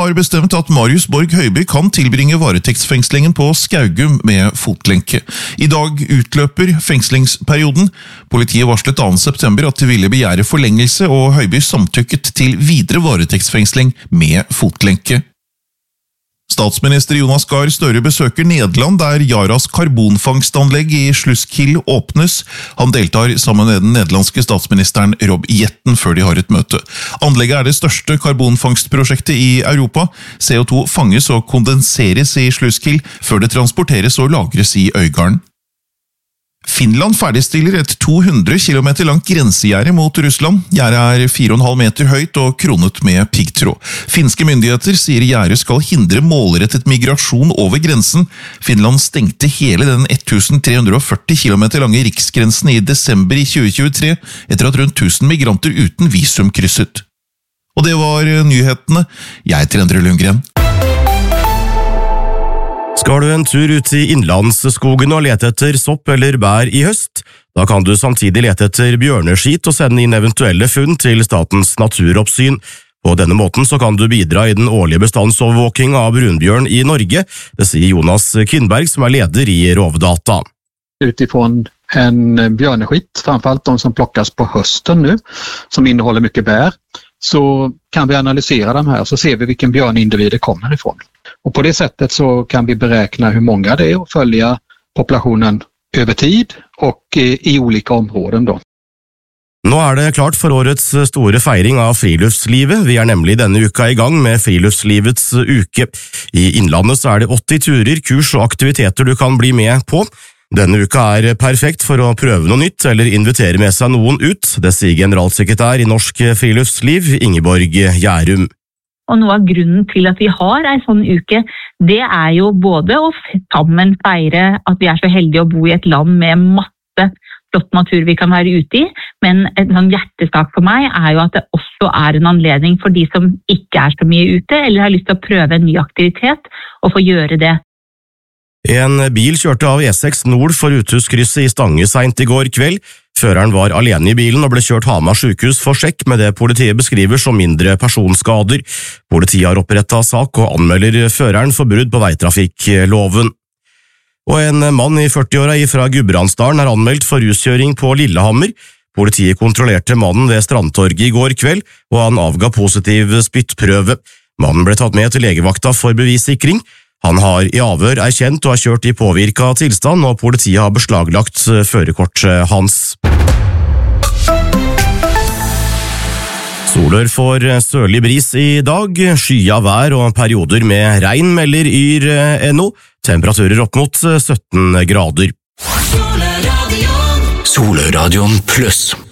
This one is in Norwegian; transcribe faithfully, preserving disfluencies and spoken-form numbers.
har bestemt at Marius Borg Høiby kan tilbringe varetektsfengslingen på Skaugum med fotlenke. I dag utløper fengslingsperioden. Politiet varslet annen september at de ville begjære forlengelse, og Høiby samtykket til videre varetektsfengsling med fotlenke. Statsminister Jonas Gahr Støre besøker Nederland, der Yaras karbonfangstanlegg i Sluiskil åpnes. Han deltar sammen med den nederlandske statsministeren Rob Jetten før de har et møte. Anlegget er det største karbonfangstprosjektet i Europa. C O to fanges og kondenseres i Sluiskil før det transporteres og lagres i Øygarden. Finland ferdigstiller et to hundre kilometer langt grensegjerde mot Russland. Gjerdet er fire komma fem meter høyt og kronet med piggtråd. Finske myndigheter sier gjerdet skal hindre målrettet migrasjon over grensen. Finland stengte hele den tre hundre førti kilometer lange riksgrensen i desember i tjue tjuetre, etter at rundt tusen migranter uten visum krysset. Og det var nyhetene. Jeg heter Endre Lundgren. Skal du en tur ut i innlandsskogen og lete etter sopp eller bær i høst? Da kan du samtidig lete etter bjørneskit og sende inn eventuelle funn til Statens naturoppsyn. På denne måten så kan du bidra i den årlige bestandsovervåking av brunbjørn i Norge, det sier Jonas Kindberg, som er leder i Rovdata. Utifrån en björneskit, framförallt de som plockas på hösten nu, som innehåller mycket bär, så kan vi analysera de här, så ser vi vilken björnindivid det kommer ifrån. Och på det sättet så kan vi beräkna hur många det är och följa populationen över tid och i olika områden då. Nå er det klart for årets store feiring av friluftslivet. Vi er nemlig denne uka i gang med Friluftslivets uke. I Innlandet så er det åtti turer, kurs og aktiviteter du kan bli med på. Denne uka er perfekt for å prøve noe nytt eller invitere med seg noen ut. Det sier generalsekretær i Norsk Friluftsliv, Ingeborg Gjærum. Og noe av grunnen til at vi har en sånn uke, det er jo både å sammen feire at vi er så heldige å bo i et land med masse flott natur vi kan være ute i, men en sånn hjertesak for meg er jo at det også er en anledning for de som ikke er så mye ute, eller har lyst til å prøve en ny aktivitet, og få gjøre det. En bil kjørte av E seks nord for Uthuskrysset i Stange sent i går kveld. Føreren var alene i bilen og ble kjørt Hamar sykehus for sjekk med det politiet beskriver som mindre personskader. Politiet har opprettet sak og anmelder føreren for brudd på veitrafikkloven. Og en mann i førtiåra fra Gudbrandsdalen er anmeldt for ruskjøring på Lillehammer. Politiet kontrollerte mannen ved Strandtorget i går kveld, og han avga positiv spyttprøve. Mannen ble tatt med til legevakta for bevissikring. Han har i avhør erkjent og har kjørt i påvirket tilstand, og politiet har beslaglagt førerkortet hans. Solør får sørlig bris i dag, skya vær og perioder med regn melder yr punkt no, temperaturer opp mot sytten grader. Soløradion Pluss.